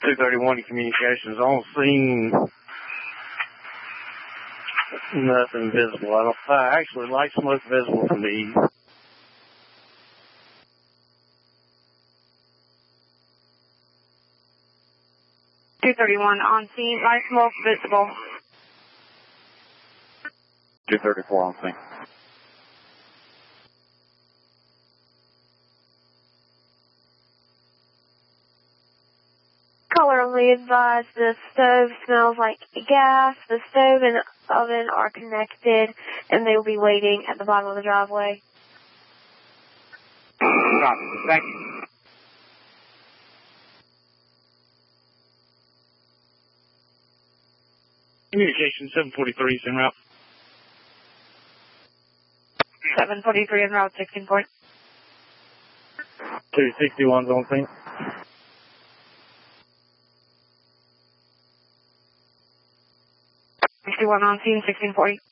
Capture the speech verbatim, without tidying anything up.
two thirty-one communications on scene. Nothing visible. I don't, uh, actually, light smoke visible from the east. two thirty-one on scene, light smoke visible. two thirty-four on scene. Caller only advised the stove smells like gas. The stove and oven are connected, and they will be waiting at the bottom of the driveway. Copy. Thank you. Communication seven forty-three is en route. seven forty-three en route, sixteen point. two sixty-one's on scene. sixty-one on scene, sixteen forty.